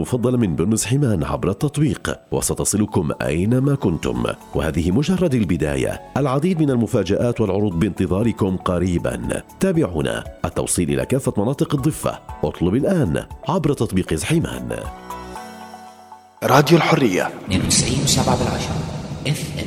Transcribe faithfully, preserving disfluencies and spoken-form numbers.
المفضلة من بونس حمان عبر التطبيق وستصلكم أينما كنتم، وهذه مجرد البداية. العديد من المفاجآت والعروض بانتظاركم قريبا. تابعونا. التوصيل إلى كافة مناطق الضفة. اطلب الآن عبر تطبيق حمان. راديو الحرية اثنين وتسعين وسبعة بالعشرة اف ام.